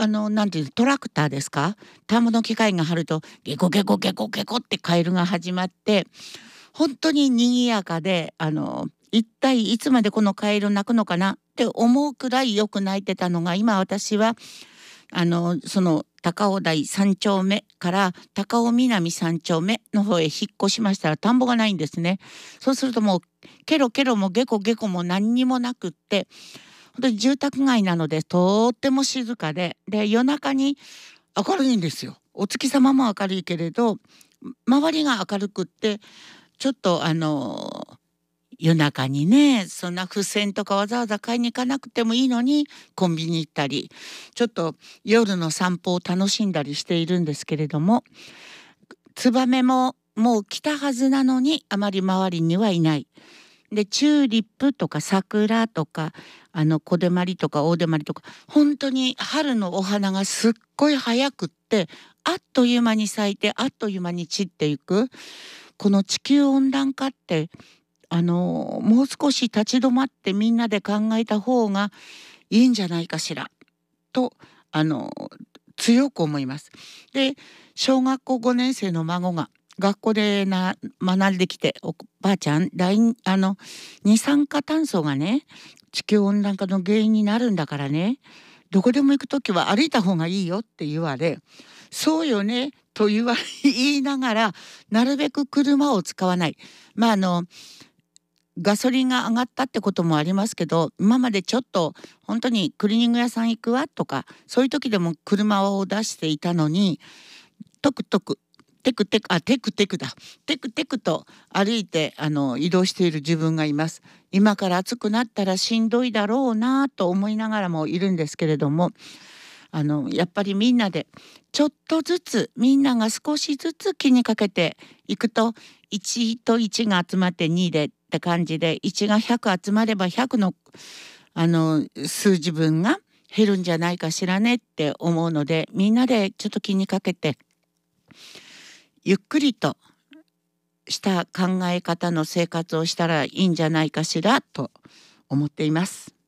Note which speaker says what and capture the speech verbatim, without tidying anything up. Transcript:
Speaker 1: あのなんていうトラクターですか、田んぼの機械が張るとゲコゲコゲコゲコってカエルが始まって、本当に賑やかで、あの一体いつまでこのカエル鳴くのかなって思うくらいよく鳴いてたのが、今私はあのその高尾台さん丁目から高尾南さん丁目の方へ引っ越しましたら、田んぼがないんですね。そうするともうケロケロもゲコゲコも何にもなくって、本当に住宅街なのでとっても静かで、で夜中に明るいんですよ。お月様も明るいけれど周りが明るくって、ちょっとあの夜中にね、そんな付箋とかわざわざ買いに行かなくてもいいのにコンビニ行ったり、ちょっと夜の散歩を楽しんだりしているんですけれども、ツバメももう来たはずなのにあまり周りにはいない。でチューリップとか桜とか、あの小手まりとか大手まりとか、本当に春のお花がすっごい早くって、あっという間に咲いてあっという間に散っていく。この地球温暖化って、あのもう少し立ち止まってみんなで考えた方がいいんじゃないかしらと、あの強く思います。で小学校ごねん生の孫が学校でな学んできて、おばあちゃん来あの二酸化炭素がね地球温暖化の原因になるんだからね、どこでも行く時は歩いた方がいいよって言われ、そうよねと言わ言いながらなるべく車を使わない。まああのガソリンが上がったってこともありますけど、今までちょっと本当にクリーニング屋さん行くわとか、そういう時でも車を出していたのに、トクトクテクテクあテクテクだテクテクと歩いてあの移動している自分がいます。今から暑くなったらしんどいだろうなと思いながらもいるんですけれども、あのやっぱりみんなでちょっとずつ、みんなが少しずつ気にかけていくと、いちといちが集まってにでって感じで、いちがひゃく集まればひゃくのあの数字分が減るんじゃないかしらねって思うので、みんなでちょっと気にかけてゆっくりとした考え方の生活をしたらいいんじゃないかしらと思っています。